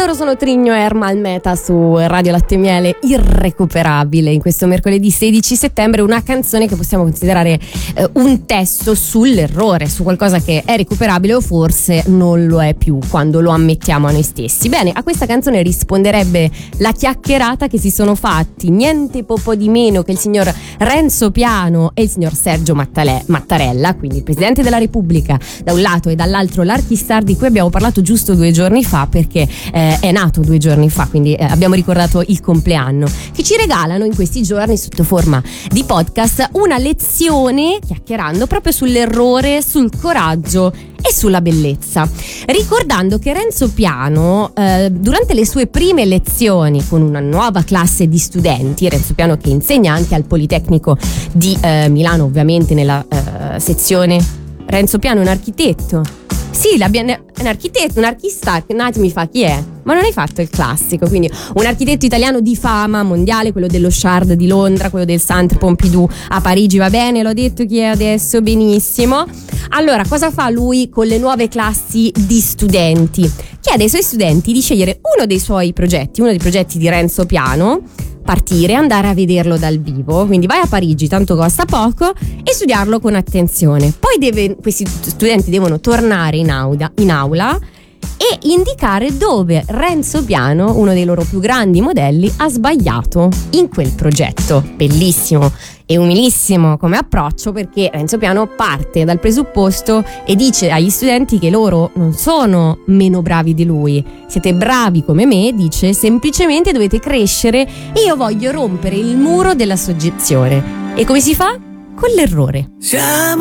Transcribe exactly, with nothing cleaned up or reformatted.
loro sono Trigno e Ermal Meta su Radio Latte e Miele, Irrecuperabile. In questo mercoledì sedici settembre una canzone che possiamo considerare eh, un testo sull'errore, su qualcosa che è recuperabile o forse non lo è più quando lo ammettiamo a noi stessi. Bene, a questa canzone risponderebbe la chiacchierata che si sono fatti niente po' di meno che il signor Renzo Piano e il signor Sergio Mattale- Mattarella, quindi il Presidente della Repubblica da un lato e dall'altro l'archistar di cui abbiamo parlato giusto due giorni fa, perché eh, è nato due giorni fa, quindi eh, abbiamo ricordato il compleanno, che ci regalano in questi giorni sotto forma di podcast una lezione, chiacchierando proprio sull'errore, sul coraggio e sulla bellezza, ricordando che Renzo Piano eh, durante le sue prime lezioni con una nuova classe di studenti, Renzo Piano che insegna anche al Politecnico di eh, Milano, ovviamente nella eh, sezione Renzo Piano è un architetto. Sì, un architetto, un archista, un attimo mi fa chi è? Ma non hai fatto il classico, quindi un architetto italiano di fama mondiale, quello dello Shard di Londra, quello del Centre Pompidou a Parigi, va bene, l'ho detto chi è adesso, benissimo. Allora, cosa fa lui con le nuove classi di studenti? Chiede ai suoi studenti di scegliere uno dei suoi progetti, uno dei progetti di Renzo Piano, partire, andare a vederlo dal vivo, quindi vai a Parigi, tanto costa poco, e studiarlo con attenzione. Poi deve, questi studenti devono tornare in aula, in aula e indicare dove Renzo Piano, uno dei loro più grandi modelli, ha sbagliato in quel progetto. Bellissimo e umilissimo come approccio, perché Renzo Piano parte dal presupposto e dice agli studenti che loro non sono meno bravi di lui, siete bravi come me, dice, semplicemente dovete crescere e io voglio rompere il muro della soggezione. E come si fa? Con l'errore. Siamo